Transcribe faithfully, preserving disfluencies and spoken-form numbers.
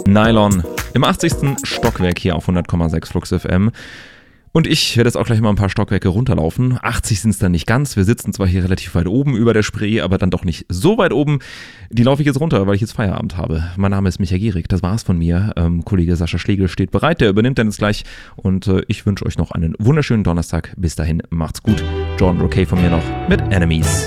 Nylon im achtzigsten Stockwerk hier auf hundert Komma sechs Flux F M. Und ich werde jetzt auch gleich mal ein paar Stockwerke runterlaufen. achtzig sind es dann nicht ganz. Wir sitzen zwar hier relativ weit oben über der Spree, aber dann doch nicht so weit oben. Die laufe ich jetzt runter, weil ich jetzt Feierabend habe. Mein Name ist Michael Gierig, das war's von mir. Ähm, Kollege Sascha Schlegel steht bereit, der übernimmt dann jetzt gleich. Und äh, ich wünsche euch noch einen wunderschönen Donnerstag. Bis dahin, macht's gut. John Roque von mir noch mit Enemies.